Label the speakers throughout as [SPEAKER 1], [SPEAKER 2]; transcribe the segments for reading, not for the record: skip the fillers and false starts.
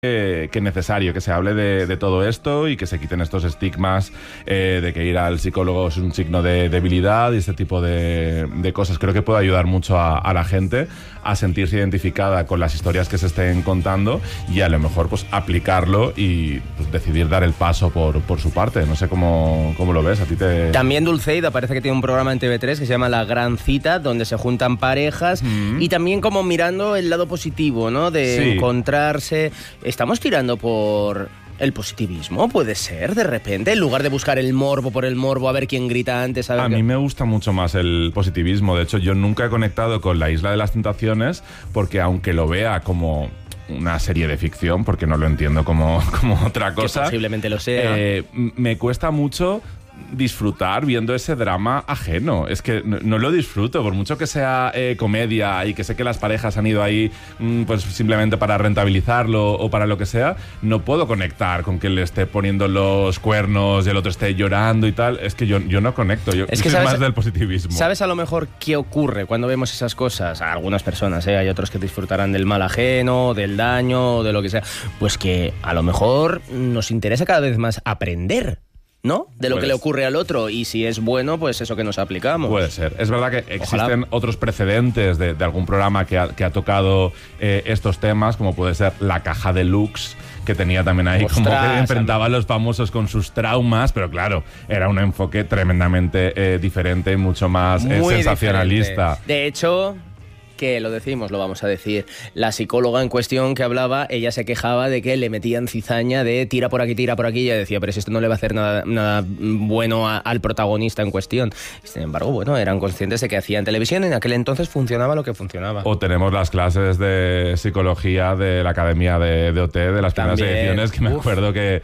[SPEAKER 1] que es necesario que se hable de todo esto y que se quiten estos estigmas de que ir al psicólogo es un signo de debilidad y este tipo de cosas. Creo que puede ayudar mucho a la gente a sentirse identificada con las historias que se estén contando y a lo mejor pues aplicarlo y pues, decidir dar el paso por su parte. No sé cómo lo ves. A ti te...
[SPEAKER 2] También Dulceida parece que tiene un programa en TV3 que se llama La Gran Cita, donde se juntan parejas y también como mirando el lado positivo, ¿no? De encontrarse. ¿Estamos tirando por el positivismo? ¿Puede ser, de repente? En lugar de buscar el morbo por el morbo, a ver quién grita antes. A
[SPEAKER 1] mí me gusta mucho más el positivismo. De hecho, yo nunca he conectado con La Isla de las Tentaciones porque aunque lo vea como una serie de ficción, porque no lo entiendo como otra cosa,
[SPEAKER 2] que posiblemente lo sea,
[SPEAKER 1] me cuesta mucho disfrutar viendo ese drama ajeno. Es que no lo disfruto, por mucho que sea comedia y que sé que las parejas han ido ahí pues simplemente para rentabilizarlo o para lo que sea, no puedo conectar con que le esté poniendo los cuernos y el otro esté llorando y tal. Es que yo no conecto. Yo
[SPEAKER 2] es que
[SPEAKER 1] soy más del positivismo.
[SPEAKER 2] ¿Sabes a lo mejor qué ocurre cuando vemos esas cosas? A algunas personas, hay otros que disfrutarán del mal ajeno, del daño, de lo que sea. Pues que a lo mejor nos interesa cada vez más aprender, ¿no? De lo que le ocurre al otro, y si es bueno, pues eso que nos aplicamos.
[SPEAKER 1] Puede ser. Es verdad que existen otros precedentes de algún programa que ha tocado estos temas, como puede ser La Caja Deluxe, que tenía también ahí como que enfrentaba a los famosos con sus traumas, pero claro, era un enfoque tremendamente diferente y mucho más sensacionalista.
[SPEAKER 2] Diferente. De hecho, que lo decimos, lo vamos a decir, la psicóloga en cuestión que hablaba, ella se quejaba de que le metían cizaña de tira por aquí, y ella decía, pero si esto no le va a hacer nada bueno al protagonista en cuestión. Sin embargo, bueno, eran conscientes de que hacían televisión y en aquel entonces funcionaba lo que funcionaba.
[SPEAKER 1] O tenemos las clases de psicología de la Academia de OT, de las primeras ediciones, que me acuerdo que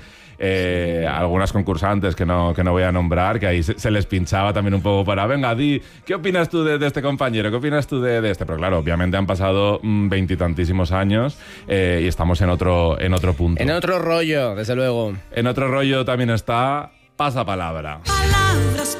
[SPEAKER 1] algunas concursantes que no voy a nombrar, que ahí se les pinchaba también un poco para, venga, di, ¿qué opinas tú de este compañero? ¿Qué opinas tú de este? Pero claro, obviamente han pasado 20 y tantísimos años y estamos en otro punto.
[SPEAKER 2] En otro rollo, desde luego.
[SPEAKER 1] En otro rollo también está Pasapalabra.
[SPEAKER 3] Palabras.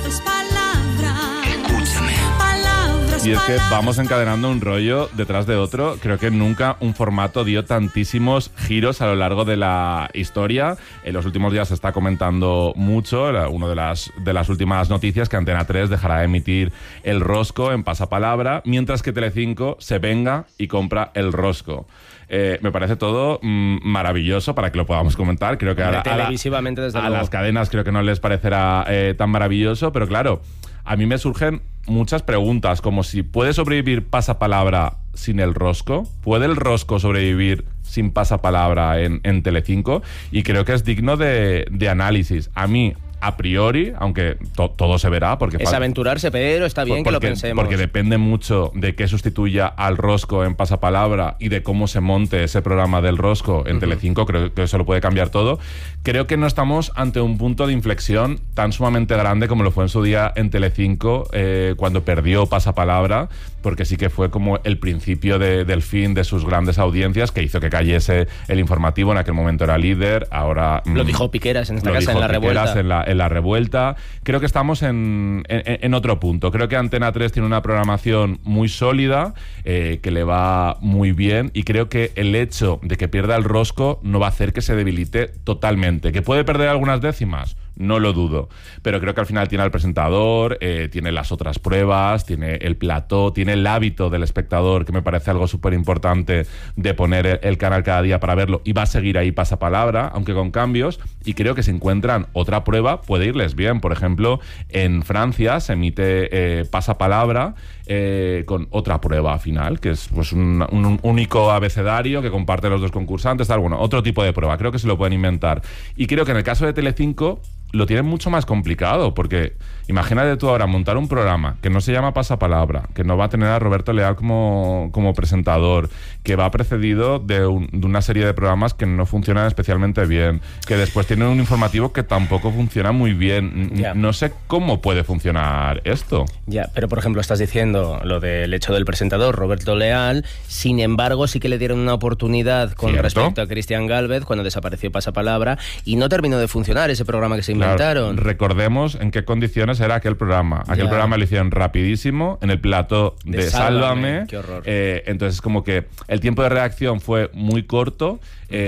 [SPEAKER 1] Escúchame. Y es que vamos encadenando un rollo detrás de otro. Creo que nunca un formato dio tantísimos giros a lo largo de la historia. En los últimos días se está comentando mucho, una de las últimas noticias, que Antena 3 dejará de emitir El Rosco en Pasapalabra, mientras que Telecinco se venga y compra El Rosco. Me parece todo maravilloso para que lo podamos comentar. Creo que
[SPEAKER 2] televisivamente, desde luego,
[SPEAKER 1] las cadenas creo que no les parecerá tan maravilloso, pero claro, a mí me surgen muchas preguntas, como si ¿puede sobrevivir Pasapalabra sin El Rosco? ¿Puede El Rosco sobrevivir sin Pasapalabra en Telecinco? Y creo que es digno de análisis. A mí, a priori, aunque todo se verá, porque
[SPEAKER 2] es aventurarse, pero está bien que lo pensemos.
[SPEAKER 1] Porque depende mucho de qué sustituya al Rosco en Pasapalabra y de cómo se monte ese programa del Rosco en Telecinco. Creo que eso lo puede cambiar todo. Creo que no estamos ante un punto de inflexión tan sumamente grande como lo fue en su día en Telecinco, cuando perdió Pasapalabra, porque sí que fue como el principio del fin de sus grandes audiencias, que hizo que cayese el informativo. En aquel momento era líder, ahora
[SPEAKER 2] lo dijo Piqueras en esta casa, en La Revuelta.
[SPEAKER 1] En La Revuelta. Creo que estamos en otro punto. Creo que Antena 3 tiene una programación muy sólida, que le va muy bien, y creo que el hecho de que pierda El Rosco no va a hacer que se debilite totalmente. ¿Que puede perder algunas décimas? No lo dudo, pero creo que al final tiene al presentador, tiene las otras pruebas, tiene el plató, tiene el hábito del espectador, que me parece algo súper importante, de poner el canal cada día para verlo, y va a seguir ahí Pasapalabra, aunque con cambios, y creo que si encuentran otra prueba puede irles bien. Por ejemplo, en Francia se emite Pasapalabra con otra prueba final, que es pues un único abecedario que comparte los dos concursantes, tal, bueno, otro tipo de prueba. Creo que se lo pueden inventar. Y creo que en el caso de Telecinco lo tienen mucho más complicado, porque imagínate tú ahora montar un programa que no se llama Pasapalabra, que no va a tener a Roberto Leal como presentador, que va precedido de una serie de programas que no funcionan especialmente bien, que después tienen un informativo que tampoco funciona muy bien. No sé cómo puede funcionar esto.
[SPEAKER 2] Ya, pero por ejemplo estás diciendo lo del hecho del presentador Roberto Leal, sin embargo sí que le dieron una oportunidad con respecto a Cristian Gálvez cuando desapareció Pasapalabra y no terminó de funcionar ese programa que se inventaron.
[SPEAKER 1] Claro, recordemos en qué condiciones era aquel programa. Aquel programa lo hicieron rapidísimo en el plató de Sálvame.
[SPEAKER 2] Qué horror.
[SPEAKER 1] Entonces como que el tiempo de reacción fue muy corto.